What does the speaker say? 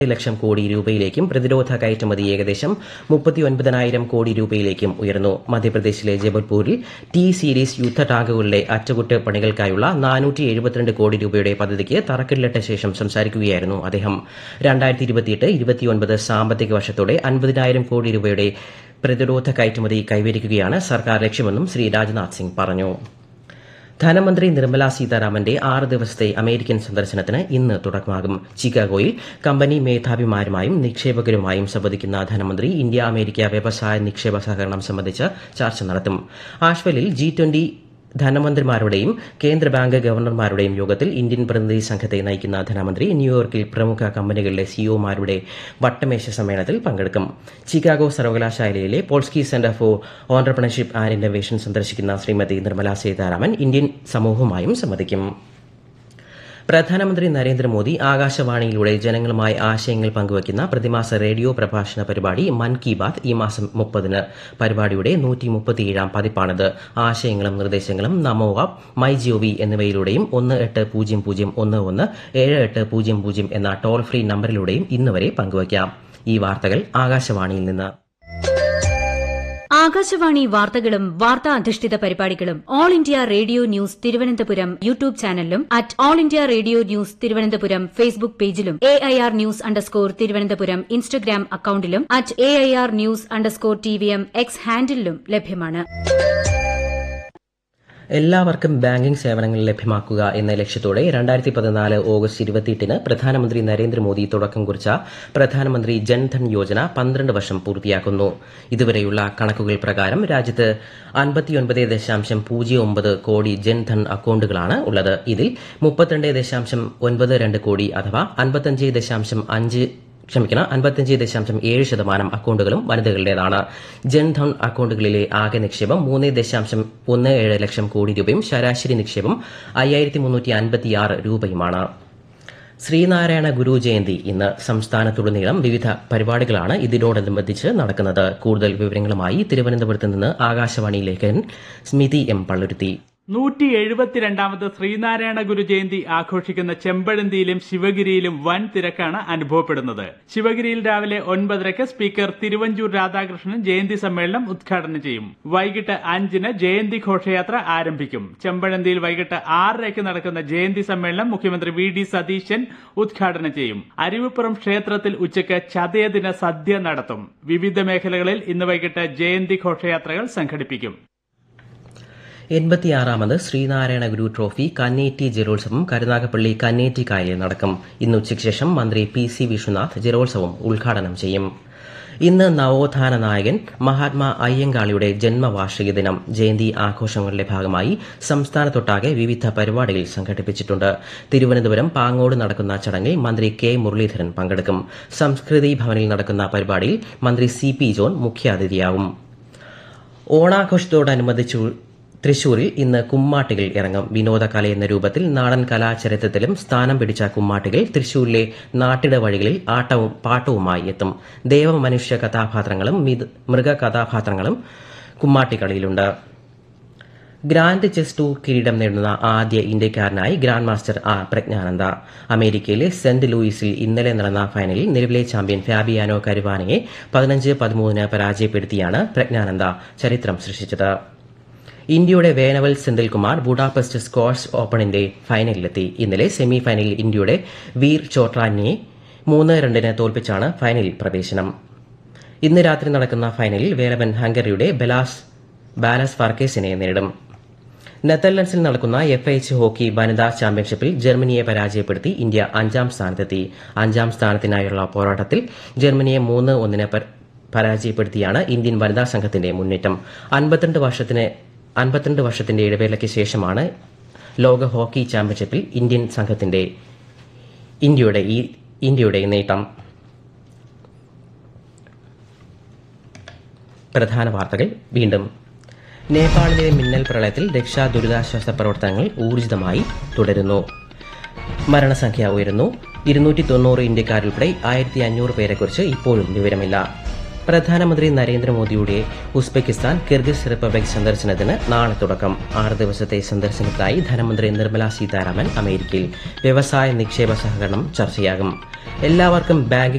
ലക്ഷം കോടി രൂപയിലേക്കും പ്രതിരോധ കയറ്റുമതി ഏകദേശം 39,000 കോടി രൂപയിലേക്കും ഉയർന്നു. മധ്യപ്രദേശിലെ ജബൽപൂരിൽ ടി സീരീസ് യുദ്ധ ടാങ്കുകളുടെ അറ്റകുറ്റപ്പണികൾക്കായുള്ള 472 കോടി രൂപയുടെ പദ്ധതിക്ക് തറക്കല്ലിട്ട ശേഷം സംസാരിക്കുകയായിരുന്നു അദ്ദേഹം. 2028-29 സാമ്പത്തിക വർഷത്തോടെ 50,000 കോടി രൂപയുടെ പ്രതിരോധ കയറ്റുമതി കൈവരിക്കുകയാണ് സർക്കാർ ലക്ഷ്യമെന്നും ശ്രീ രാജ്നാഥ് സിംഗ് പറഞ്ഞു. ധനമന്ത്രി നിർമ്മല സീതാരാമന്റെ 6 ദിവസത്തെ അമേരിക്കൻ സന്ദർശനത്തിന് ഇന്ന് തുടക്കമാകും. ചിക്കാഗോയിൽ കമ്പനി മേധാവിമാരുമായും നിക്ഷേപകരുമായും സംവദിക്കുന്ന ധനമന്ത്രി ഇന്ത്യ അമേരിക്ക വ്യവസായ നിക്ഷേപ സഹകരണം സംബന്ധിച്ച് ചർച്ച നടത്തും. ആഷ്വലിൽ G20 ധനമന്ത്രിമാരുടെയും കേന്ദ്ര ബാങ്ക് ഗവർണർമാരുടെയും യോഗത്തിൽ ഇന്ത്യൻ പ്രതിനിധി സംഘത്തെ നയിക്കുന്ന ധനമന്ത്രി ന്യൂയോർക്കിൽ പ്രമുഖ കമ്പനികളുടെ സിഇഒമാരുടെ വട്ടമേശ സമ്മേളനത്തിൽ പങ്കെടുക്കും. ചിക്കാഗോ സർവകലാശാലയിലെ Polski centre for entrepreneurship and innovation സന്ദർശിക്കുന്ന ശ്രീമതി നിർമ്മല സീതാരാമൻ ഇന്ത്യൻ സമൂഹവുമായും സംവദിക്കും. പ്രധാനമന്ത്രി നരേന്ദ്രമോദി ആകാശവാണിയിലൂടെ ജനങ്ങളുമായി ആശയങ്ങൾ പങ്കുവയ്ക്കുന്ന പ്രതിമാസ റേഡിയോ പ്രഭാഷണ പരിപാടി മൻ കി ബാത് ഈ മാസം 30-ന്. പരിപാടിയുടെ 137-ാം പതിപ്പാണിത്. ആശയങ്ങളും നിർദ്ദേശങ്ങളും നമോ ആപ്പ്, മൈ ജിഒവി എന്നിവയിലൂടെയും 1800117800 എന്ന ടോൾ ഫ്രീ നമ്പറിലൂടെയും ഇന്നുവരെ പങ്കുവയ്ക്കാം. ഈ വാർത്തകൾ ആകാശവാണിയിൽ നിന്ന്. ആകാശവാണി വാർത്തകളും വാർത്താ അധിഷ്ഠിത പരിപാടികളും all India radio news Thiruvananthapuram YouTube ചാനലിലും all India radio news Thiruvananthapuram Facebook പേജിലും AIR ന്യൂസ് _തിരുവനന്തപുരം ഇൻസ്റ്റഗ്രാം അക്കൌണ്ടിലും AIR ന്യൂസ് _TVM എക്സ് ഹാൻഡിലും ലഭ്യമാണ്. എല്ലാവർക്കും ബാങ്കിംഗ് സേവനങ്ങൾ ലഭ്യമാക്കുക എന്ന ലക്ഷ്യത്തോടെ 2014 ഓഗസ്റ്റ് 28-ന് പ്രധാനമന്ത്രി നരേന്ദ്രമോദി തുടക്കം കുറിച്ച പ്രധാനമന്ത്രി ജൻധൻ യോജന 12 വർഷം പൂർത്തിയാക്കുന്നു. ഇതുവരെയുള്ള കണക്കുകൾ പ്രകാരം രാജ്യത്ത് 59.09 കോടി ജൻധൻ അക്കൌണ്ടുകളാണ് ഉള്ളത്. ഇതിൽ 32.92 കോടി അഥവാ 55.7% അക്കൌണ്ടുകളും വനിതകളുടേതാണ്. ജൻധൻ അക്കൌണ്ടുകളിലെ ആകെ നിക്ഷേപം 3.17 ലക്ഷം കോടി രൂപയും ശരാശരി നിക്ഷേപം 5,356 രൂപയുമാണ്. ശ്രീനാരായണ ഗുരു ജയന്തി ഇന്ന്. സംസ്ഥാനത്തുടനീളം വിവിധ പരിപാടികളാണ് ഇതിനോടനുബന്ധിച്ച് നടക്കുന്നത്. കൂടുതൽ വിവരങ്ങളുമായി തിരുവനന്തപുരത്ത് നിന്ന് ആകാശവാണി ലേഖകൻ സ്മിതി M. പള്ളുരുത്തി. 172ാമത് ശ്രീനാരായണ ഗുരു ജയന്തി ആഘോഷിക്കുന്ന ചെമ്പഴന്തിയിലും ശിവഗിരിയിലും വൻ തിരക്കാണ് അനുഭവപ്പെടുന്നത്. ശിവഗിരിയിൽ രാവിലെ 9:30 സ്പീക്കർ തിരുവഞ്ചൂർ രാധാകൃഷ്ണൻ ജയന്തി സമ്മേളനം ഉദ്ഘാടനം ചെയ്യും. വൈകിട്ട് 5-ന് ജയന്തി ഘോഷയാത്ര ആരംഭിക്കും. ചെമ്പഴന്തിയിൽ വൈകിട്ട് 6:30 നടക്കുന്ന ജയന്തി സമ്മേളനം മുഖ്യമന്ത്രി VD സതീശൻ ഉദ്ഘാടനം ചെയ്യും. അരുവിപ്പുറം ക്ഷേത്രത്തിൽ ഉച്ചയ്ക്ക് ചതയദിന സദ്യ നടത്തും. വിവിധ മേഖലകളിൽ ഇന്ന് വൈകിട്ട് ജയന്തി ഘോഷയാത്രകൾ സംഘടിപ്പിക്കും. 86ാമത് ശ്രീനാരായണ ഗുരു ട്രോഫി കന്നേറ്റി ജലോത്സവം കരുനാഗപ്പള്ളി കന്നേറ്റി കായലിൽ നടക്കും. ഇന്ന് ഉച്ചയ്ക്ക് ശേഷം മന്ത്രി PC വിശ്വനാഥ് ജലോത്സവം ഉദ്ഘാടനം ചെയ്യും. ഇന്ന് നവോത്ഥാന നായകൻ മഹാത്മാ അയ്യങ്കാളിയുടെ ജന്മവാർഷിക ദിനം. ജയന്തി ആഘോഷങ്ങളുടെ ഭാഗമായി സംസ്ഥാനത്തൊട്ടാകെ വിവിധ പരിപാടികൾ സംഘടിപ്പിച്ചിട്ടുണ്ട്. തിരുവനന്തപുരം പാങ്ങോട് നടക്കുന്ന ചടങ്ങിൽ മന്ത്രി K. മുരളീധരൻ പങ്കെടുക്കും. സംസ്കൃതി ഭവനിൽ നടക്കുന്ന പരിപാടിയിൽ മന്ത്രി CP ജോൺ മുഖ്യാതിഥിയാവും. ഓണാഘോഷത്തോടനുബന്ധിച്ചു തൃശൂരിൽ ഇന്ന് കുമ്മാട്ടികൾ ഇറങ്ങും. വിനോദകലയെന്ന രൂപത്തിൽ നാടൻ കലാചരിത്രത്തിലും സ്ഥാനം പിടിച്ച കുമ്മാട്ടികൾ തൃശൂരിലെ നാട്ടിട വഴികളിൽ ആട്ടവും പാട്ടവുമായി എത്തും. ദേവമനുഷ്യ കഥാപാത്രങ്ങളും മൃഗകഥാപാത്രങ്ങളും കുമ്മാട്ടിക്കളിയിലുണ്ട്. ഗ്രാൻഡ് ചെസ് ടൂർ കിരീടം നേടുന്ന ആദ്യ ഇന്ത്യക്കാരനായി ഗ്രാൻഡ് മാസ്റ്റർ R. പ്രജ്ഞാനന്ദ. അമേരിക്കയിലെ സെന്റ് ലൂയിസിൽ ഇന്നലെ നടന്ന ഫൈനലിൽ നിലവിലെ ചാമ്പ്യൻ ഫാബിയാനോ കരുവാനയെ 15-13 പരാജയപ്പെടുത്തിയാണ് പ്രജ്ഞാനന്ദ ചരിത്രം സൃഷ്ടിച്ചത്. ഇന്ത്യയുടെ വേനവൽ സെന്തിൽകുമാർ ബുഡാപെസ്റ്റ് സ്ക്വാഷ് ഓപ്പണിന്റെ ഫൈനലിലെത്തി. ഇന്നലെ സെമി ഫൈനലിൽ ഇന്ത്യയുടെ വീർ ചോട്രാനിയെ 3-2 തോൽപ്പിച്ചാണ് ഫൈനലിൽ പ്രവേശനം. ഇന്ന് രാത്രി നടക്കുന്ന ഫൈനലിൽ വേലവൻ ഹംഗറിയുടെ ബാലസ് ഫാർക്കേസിനെ നേരിടും. നെതർലൻഡ്സിൽ നടക്കുന്ന FIH ഹോക്കി വനിതാ ചാമ്പ്യൻഷിപ്പിൽ ജർമ്മനിയെ പരാജയപ്പെടുത്തി ഇന്ത്യ 5ാം സ്ഥാനത്തെത്തി. 5ാം സ്ഥാനത്തിനായുള്ള പോരാട്ടത്തിൽ ജർമ്മനിയെ 3-1 പരാജയപ്പെടുത്തിയാണ് ഇന്ത്യൻ വനിതാ സംഘത്തിന്റെ മുന്നേറ്റം. 52 വർഷത്തിന്റെ ഇടവേളയ്ക്ക് ശേഷമാണ് ലോക ഹോക്കി ചാമ്പ്യൻഷിപ്പിൽ ഇന്ത്യയുടെ നേട്ടം. പ്രധാന വാർത്തകൾ വീണ്ടും. നേപ്പാളിലെ മിന്നൽ പ്രളയത്തിൽ രക്ഷാ ദുരിതാശ്വാസ പ്രവർത്തനങ്ങൾ ഊർജിതമായി തുടരുന്നു. മരണസംഖ്യ ഉയരുന്നു. 290 ഇന്ത്യക്കാരുൾപ്പെടെ 1500 പേരെക്കുറിച്ച് ഇപ്പോഴും വിവരമില്ല. പ്രധാനമന്ത്രി നരേന്ദ്രമോദിയുടെ ഉസ്ബെക്കിസ്ഥാൻ, കിർഗിസ് റിപ്പബ്ലിക് സന്ദർശനത്തിന് നാളെ തുടക്കം. 6 ദിവസത്തെ സന്ദർശനത്തിനായി ധനമന്ത്രി നിർമ്മല സീതാരാമൻ അമേരിക്കയിൽ. വ്യവസായ നിക്ഷേപ സഹകരണം ചർച്ചയാകും. എല്ലാവർക്കും ബാങ്കിംഗ്